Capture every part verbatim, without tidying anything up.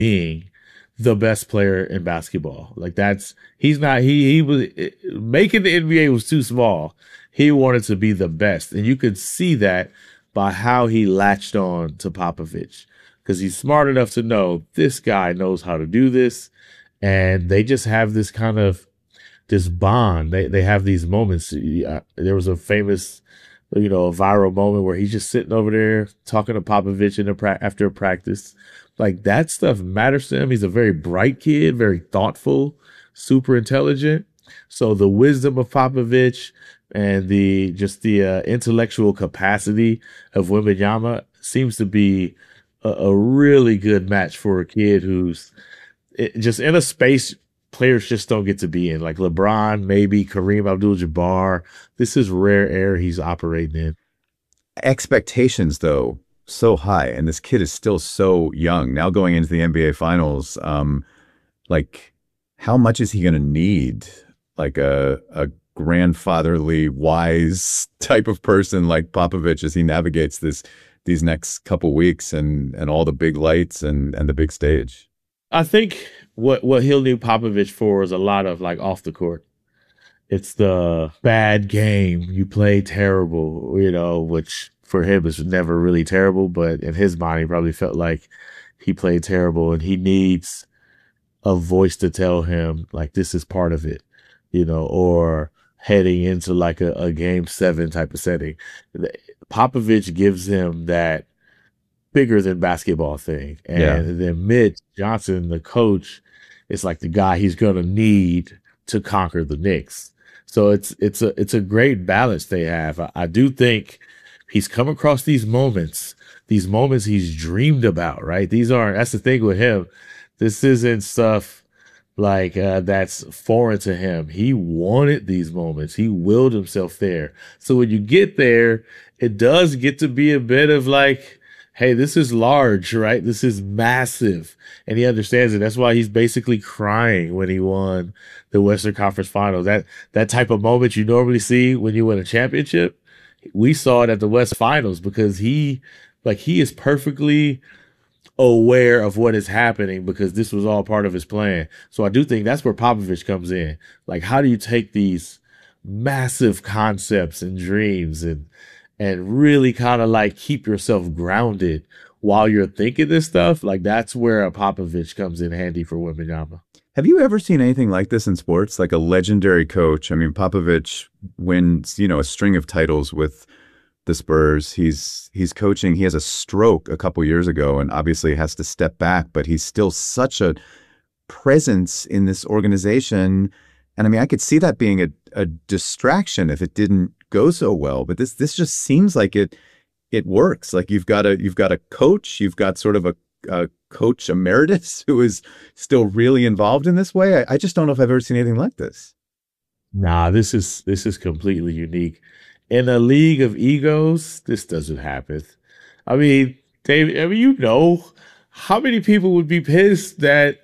being the best player in basketball. Like that's, he's not, he, he was making the N B A was too small. He wanted to be the best. And you could see that by how he latched on to Popovich, because he's smart enough to know this guy knows how to do this. And they just have this kind of, this bond. They, they have these moments. There was a famous, you know, a viral moment where he's just sitting over there talking to Popovich in a pra- after a practice. Like that stuff matters to him. He's a very bright kid, very thoughtful, super intelligent. So the wisdom of Popovich and the just the uh, intellectual capacity of Wembanyama seems to be a, a really good match for a kid who's it, just in a space players just don't get to be in. Like LeBron, maybe Kareem Abdul-Jabbar. This is rare air he's operating in. Expectations, though, so high, and this kid is still so young. Now going into the N B A Finals, um, like how much is he going to need? Like a a grandfatherly, wise type of person like Popovich as he navigates this these next couple weeks and and all the big lights and and the big stage. I think what what he'll need Popovich for is a lot of like off the court. It's the bad game. You play terrible, you know, which for him is never really terrible, but in his mind, he probably felt like he played terrible and he needs a voice to tell him like this is part of it, you know, or heading into like a, a game seven type of setting. Popovich gives him that bigger than basketball thing. And yeah. then Mitch Johnson, the coach, is like the guy he's going to need to conquer the Knicks. So it's, it's a, it's a great balance they have. I, I do think he's come across these moments, these moments he's dreamed about, right? These aren't, that's the thing with him. This isn't stuff like uh, that's foreign to him. He wanted these moments. He willed himself there. So when you get there, it does get to be a bit of like, hey, this is large, right? This is massive. And he understands it. That's why he's basically crying when he won the Western Conference Finals. That, that type of moment you normally see when you win a championship. We saw it at the West Finals because he, like, he is perfectly aware of what is happening because this was all part of his plan. So I do think that's where Popovich comes in. Like, how do you take these massive concepts and dreams and, and really kind of like keep yourself grounded while you're thinking this stuff? Like, that's where a Popovich comes in handy for Wembanyama. Have you ever seen anything like this in sports? Like a legendary coach? I mean, Popovich wins, you know, a string of titles with the Spurs. He's he's coaching. He has a stroke a couple years ago and obviously has to step back, but he's still such a presence in this organization. And I mean, I could see that being a, a distraction if it didn't go so well. But this this just seems like it it works. Like you've got a you've got a coach, you've got sort of a, a coach emeritus who is still really involved in this way. I, I just don't know if I've ever seen anything like this. Nah, this is this is completely unique. In a league of egos, this doesn't happen. I mean, David, I mean, you know, how many people would be pissed that,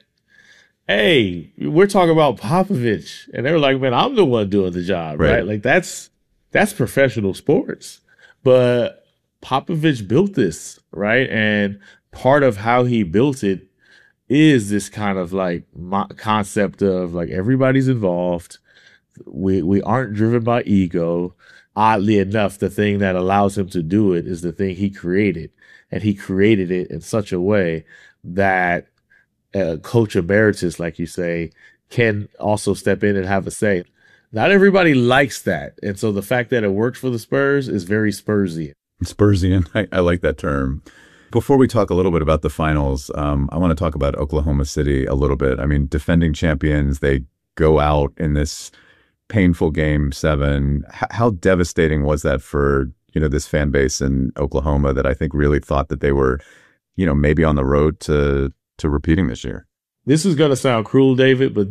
hey, we're talking about Popovich, and they're like, man, I'm the one doing the job, right? right? Like that's that's professional sports. But Popovich built this, right? And part of how he built it is this kind of like mo- concept of like everybody's involved. We we aren't driven by ego. Oddly enough, the thing that allows him to do it is the thing he created. And he created it in such a way that a coach emeritus, like you say, can also step in and have a say. Not everybody likes that. And so the fact that it worked for the Spurs is very Spursian. Spursian. I, I like that term. Before we talk a little bit about the finals, um, I want to talk about Oklahoma City a little bit. I mean, defending champions, they go out in this painful game seven. H- how devastating was that for, you know, this fan base in Oklahoma that I think really thought that they were, you know, maybe on the road to to repeating this year? This is going to sound cruel, David, but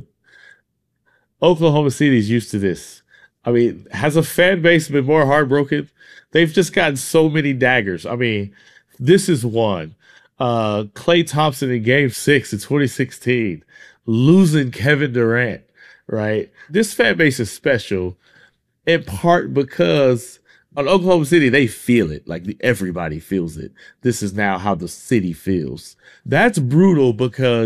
Oklahoma City is used to this. I mean, has a fan base been more heartbroken? They've just gotten so many daggers. I mean, this is one. Uh, Klay Thompson in game six in twenty sixteen, losing Kevin Durant, right? This fan base is special in part because On Oklahoma City, they feel it. Like everybody feels it. This is now how the city feels. That's brutal because